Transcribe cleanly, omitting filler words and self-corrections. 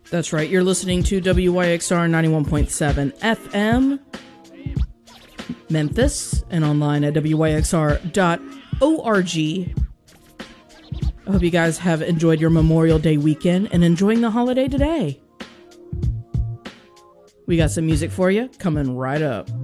That's right. You're listening to WYXR 91.7 FM, Memphis, and online at wyxr.org. I hope you guys have enjoyed your Memorial Day weekend and enjoying the holiday today. We got some music for you coming right up.